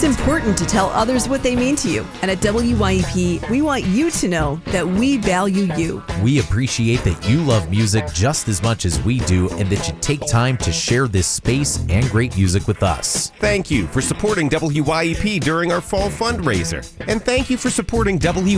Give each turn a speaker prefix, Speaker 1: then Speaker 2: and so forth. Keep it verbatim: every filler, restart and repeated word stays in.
Speaker 1: important to tell others what they mean to you. And at W Y E P, we want you to know that we value you.
Speaker 2: We appreciate that you love music just as much as we do and that you take time to share this space and great music with us.
Speaker 3: Thank you for supporting W Y E P during our fall fundraiser. And thank you for supporting W